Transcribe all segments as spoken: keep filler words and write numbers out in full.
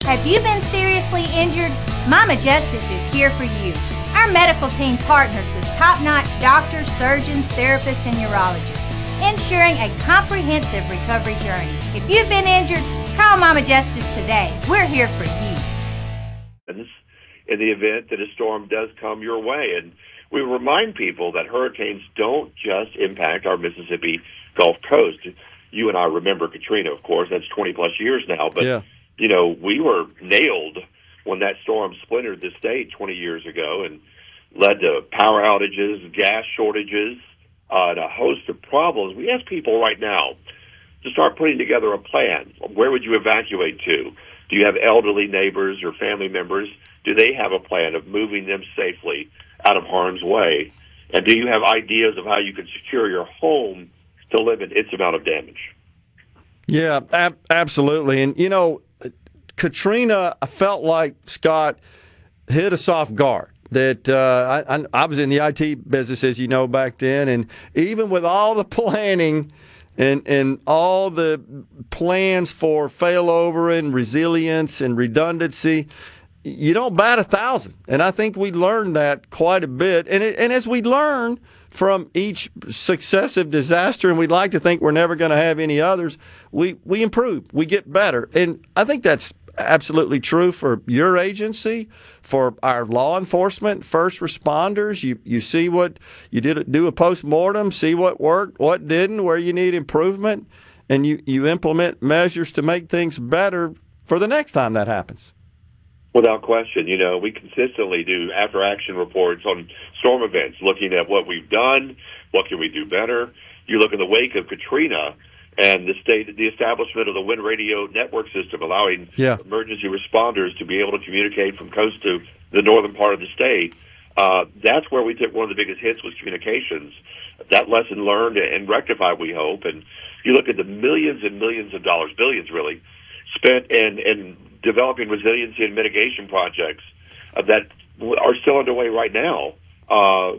Have you been seriously injured? Mama Justice is here for you. Our medical team partners with top-notch doctors, surgeons, therapists, and urologists, ensuring a comprehensive recovery journey. If you've been injured, call Mama Justice today. We're here for you. In the event that a storm does come your way, and we remind people that hurricanes don't just impact our Mississippi Gulf Coast. You and I remember Katrina, of course. That's twenty plus years now. But, yeah. you know, we were nailed when that storm splintered the state twenty years ago and led to power outages, gas shortages, uh, and a host of problems. We ask people right now to start putting together a plan. Where would you evacuate to? Do you have elderly neighbors or family members? Do they have a plan of moving them safely out of harm's way? And do you have ideas of how you can secure your home to limit its amount of damage? Yeah, ab- absolutely. And, you know, Katrina, I felt like, Scott, hit us off guard. That uh, I, I was in the I T business, as you know, back then. And even with all the planning and, and all the plans for failover and resilience and redundancy, you don't bat a thousand. And I think we learned that quite a bit. And, it, and as we learn from each successive disaster, and we'd like to think we're never going to have any others, we, we improve, we get better. And I think that's absolutely true for your agency, for our law enforcement, first responders. You you see what you did, do a post-mortem, see what worked, what didn't, where you need improvement, and you, you implement measures to make things better for the next time that happens. Without question. You know, we consistently do after-action reports on storm events, looking at what we've done, what can we do better. You look in the wake of Katrina and the state, the establishment of the Wind Radio Network system, allowing yeah. emergency responders to be able to communicate from coast to the northern part of the state. Uh, that's where we took one of the biggest hits was communications. That lesson learned and rectified, we hope. And you look at the millions and millions of dollars, billions really, spent in, in developing resiliency and mitigation projects uh, that are still underway right now, uh,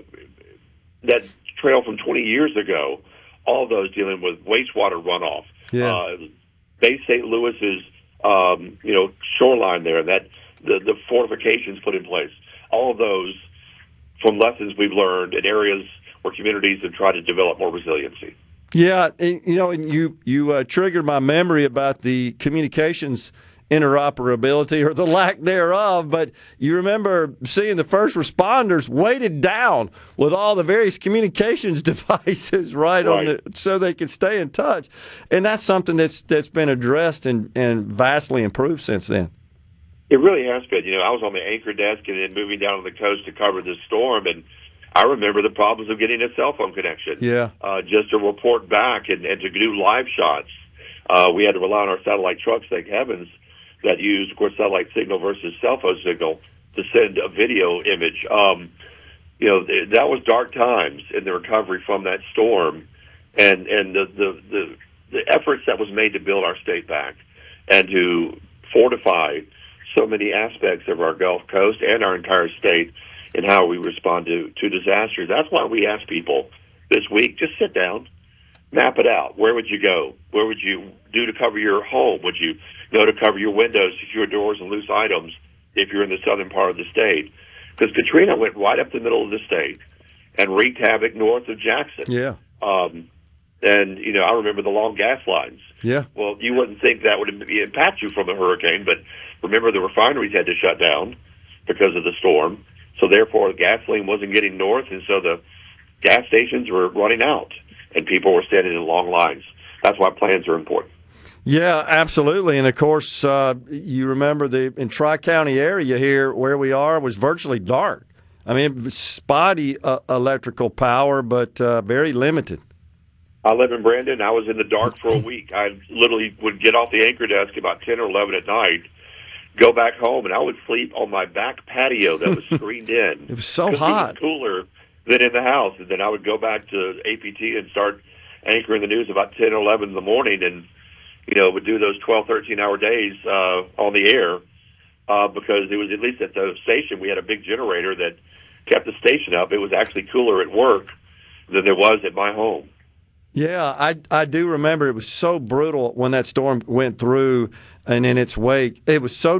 that trail from twenty years ago, all those dealing with wastewater runoff. Yeah. Uh, Bay Saint Louis's, um, you know, shoreline there, that the, the fortifications put in place, all of those from lessons we've learned in areas where communities have tried to develop more resiliency. Yeah, and, you know, and you you uh, triggered my memory about the communications interoperability or the lack thereof, but you remember seeing the first responders weighted down with all the various communications devices right, right. on the so they could stay in touch. And that's something that's that's been addressed and, and vastly improved since then. It really has been. You know, I was on the anchor desk and then moving down to the coast to cover this storm, and I remember the problems of getting a cell phone connection. Yeah. Uh, just to report back and, and to do live shots. Uh, we had to rely on our satellite trucks, thank heavens, that use, of course, satellite signal versus cell phone signal to send a video image. Um, you know, th- that was dark times in the recovery from that storm, and and the, the the the efforts that was made to build our state back and to fortify so many aspects of our Gulf Coast and our entire state in how we respond to, to disasters. That's why we ask people this week, just sit down, map it out. Where would you go? Where would you do to cover your home? Would you go to cover your windows, secure doors, and loose items if you're in the southern part of the state? Because Katrina went right up the middle of the state and wreaked havoc north of Jackson. Yeah. Um, and, you know, I remember the long gas lines. Yeah. Well, you wouldn't think that would impact you from a hurricane, but remember the refineries had to shut down because of the storm. So, therefore, the gasoline wasn't getting north, and so the gas stations were running out, and people were standing in long lines. That's why plans are important. Yeah, absolutely. And, of course, uh, you remember the in Tri-County area here where we are was virtually dark. I mean, it was spotty uh, electrical power, but uh, very limited. I live in Brandon. I was in the dark for a week. I literally would get off the anchor desk about ten or eleven at night, go back home, and I would sleep on my back patio that was screened in. It was so hot. It was cooler than in the house. And then I would go back to A P T and start anchoring the news about ten or eleven in the morning and, you know, would do those twelve, thirteen-hour days uh, on the air uh, because it was, at least at the station, we had a big generator that kept the station up. It was actually cooler at work than there was at my home. Yeah, I I do remember it was so brutal when that storm went through and in its wake. It was so